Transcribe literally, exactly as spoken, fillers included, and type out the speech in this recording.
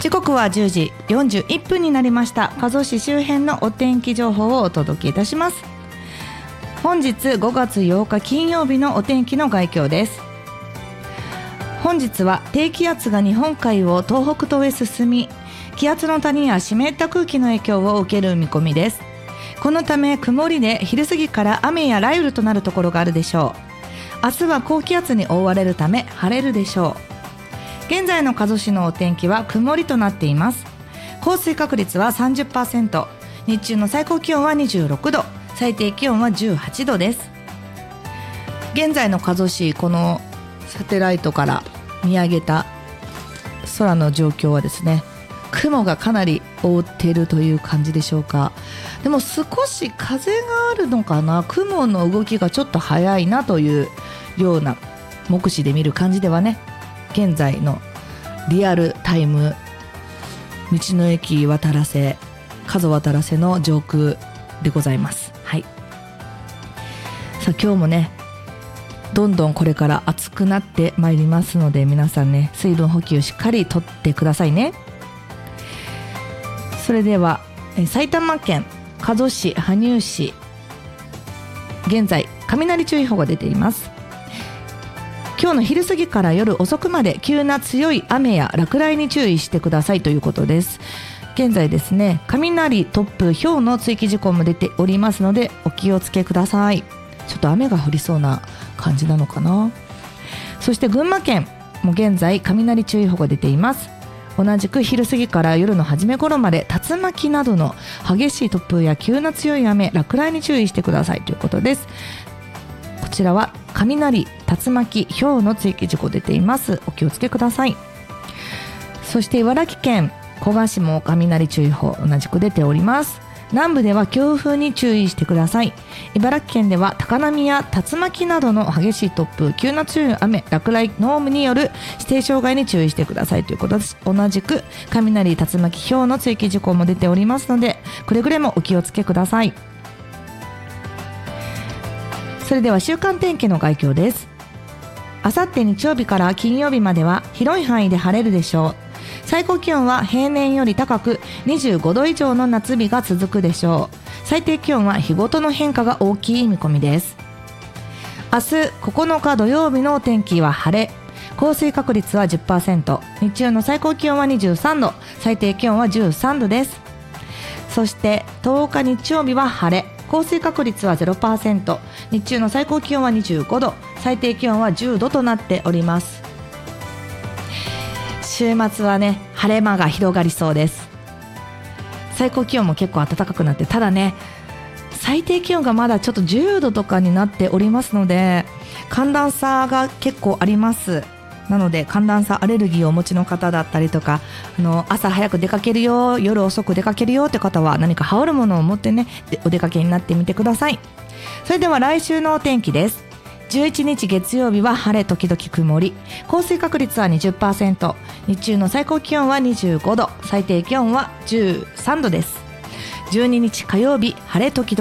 時刻はじゅうじよんじゅういっぷんになりました。加須市周辺のお天気情報をお届けいたします。本日ごがつようか金曜日のお天気の概況です。本日は低気圧が日本海を東北東へ進み、気圧の谷や湿った空気の影響を受ける見込みです。このため曇りで昼過ぎから雨や雷雨となるところがあるでしょう。明日は高気圧に覆われるため晴れるでしょう。現在の加須市のお天気は曇りとなっています。降水確率は さんじゅっパーセント、 日中の最高気温はにじゅうろくど、最低気温はじゅうはちどです。現在の加須市、このサテライトから見上げた空の状況はですね、雲がかなり覆っているという感じでしょうか。でも少し風があるのかな、雲の動きがちょっと早いなというような目視で見る感じではね、現在のリアルタイム道の駅渡良瀬、加須渡良瀬の上空でございます。はい。さあ今日もね、どんどんこれから暑くなってまいりますので、皆さんね、水分補給しっかりとってくださいね。それでは埼玉県加須市、羽生市、現在雷注意報が出ています。今日の昼過ぎから夜遅くまで急な強い雨や落雷に注意してくださいということです。現在ですね、雷、突風、雹の追記事項も出ておりますのでお気をつけください。ちょっと雨が降りそうな感じなのかな。そして群馬県も現在雷注意報が出ています。同じく昼過ぎから夜の初め頃まで竜巻などの激しい突風や急な強い雨、落雷に注意してくださいということです。こちらは雷、竜巻、雹の追記事項出ています。お気をつけください。そして茨城県古河市も雷注意報同じく出ております。南部では強風に注意してください。茨城県では高波や竜巻などの激しい突風、急な強い雨、落雷、濃霧による指定障害に注意してくださいということです。同じく雷、竜巻、雹の追記事項も出ておりますので、くれぐれもお気をつけください。それでは週間天気の概況です。あさって日曜日から金曜日までは広い範囲で晴れるでしょう。最高気温は平年より高くにじゅうごど以上の夏日が続くでしょう。最低気温は日ごとの変化が大きい見込みです。明日ここのか土曜日のお天気は晴れ、降水確率は じゅっパーセント、 日中の最高気温はにじゅうさんど、最低気温はじゅうさんどです。そしてとおか日曜日は晴れ、降水確率は ゼロパーセント、 日中の最高気温はにじゅうごど、最低気温はじゅうどとなっております。週末はね、晴れ間が広がりそうです。最高気温も結構暖かくなって、ただね、最低気温がまだちょっとじゅうどとかになっておりますので、寒暖差が結構あります。なので寒暖差アレルギーをお持ちの方だったりとか、あの朝早く出かけるよ、夜遅く出かけるよって方は何か羽織るものを持ってね、お出かけになってみてください。それでは来週のお天気です。じゅういちにち月曜日は晴れ時々曇り、降水確率は にじゅっパーセント、 日中の最高気温はにじゅうごど、最低気温はじゅうさんどです。じゅうににち火曜日晴れ時々